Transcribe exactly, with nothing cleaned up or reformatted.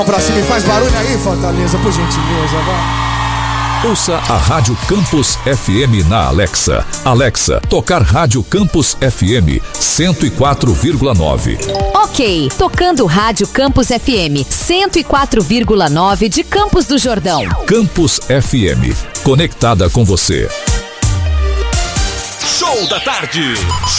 Pra cima e faz barulho aí, Fortaleza, por gentileza, vai. Ouça a Rádio Campus F M na Alexa. Alexa, tocar Rádio Campus F M cento e quatro vírgula nove. Ok, tocando Rádio Campus F M cento e quatro vírgula nove de Campos do Jordão. Campus F M, conectada com você. Show da tarde.